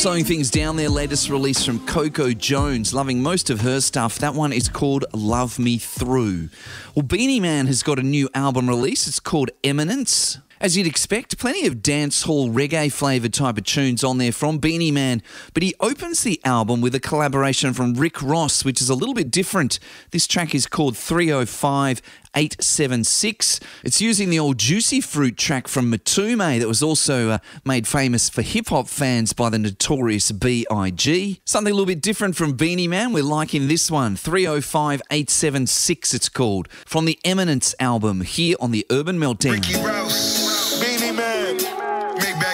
Slowing things down, their latest release from Coco Jones, loving most of her stuff. That one is called Love Me Through. Well, Beanie Man has got a new album release. It's called Eminence. As you'd expect, plenty of dancehall reggae flavoured type of tunes on there from Beanie Man, but he opens the album with a collaboration from Rick Ross, which is a little bit different. This track is called 305-876. It's using the old Juicy Fruit track from Matume that was also made famous for hip-hop fans by the Notorious B.I.G. Something a little bit different from Beanie Man. We're liking this one, 305-876 it's called, from the Eminence album here on the Urban Meltdown. Ricky Rouse, Beanie Man, make back